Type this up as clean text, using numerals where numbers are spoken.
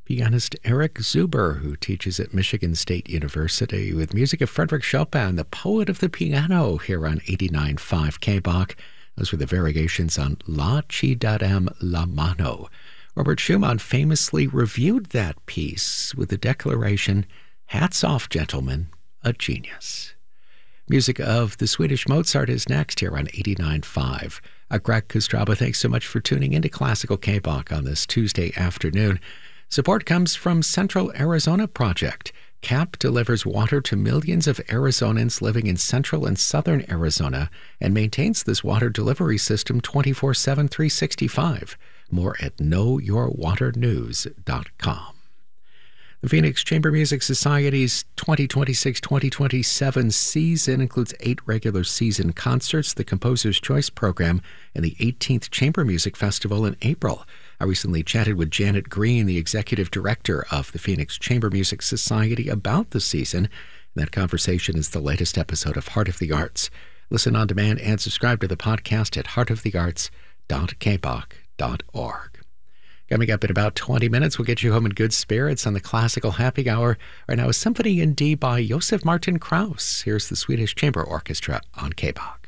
Pianist Eric Zuber, who teaches at Michigan State University, with music of Frederick Chopin, the poet of the piano, here on 89.5 KBach. Those were the variations on La Ci darem la mano. Robert Schumann famously reviewed that piece with the declaration, "Hats off, gentlemen, a genius." Music of the Swedish Mozart is next here on 89.5. Greg Kostraba, thanks so much for tuning into Classical KBach on this Tuesday afternoon. Support comes from Central Arizona Project. CAP delivers water to millions of Arizonans living in central and southern Arizona and maintains this water delivery system 24/7, 365. More at knowyourwaternews.com. The Phoenix Chamber Music Society's 2026-2027 season includes 8 regular season concerts, the Composer's Choice Program, and the 18th Chamber Music Festival in April. I recently chatted with Janet Green, the executive director of the Phoenix Chamber Music Society, about the season. That conversation is the latest episode of Heart of the Arts. Listen on demand and subscribe to the podcast at heartofthearts.kbach.org. Coming up in about 20 minutes, we'll get you home in good spirits on the Classical Happy Hour. Right now, a symphony in D by Josef Martin Krauss. Here's the Swedish Chamber Orchestra on KBach.